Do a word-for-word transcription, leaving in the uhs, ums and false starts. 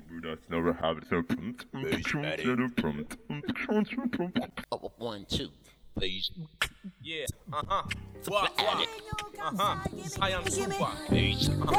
Buddha's never have it. So One, two, please. Yeah, uh huh. What, what? Uh huh. I am super. Please. Uh-huh.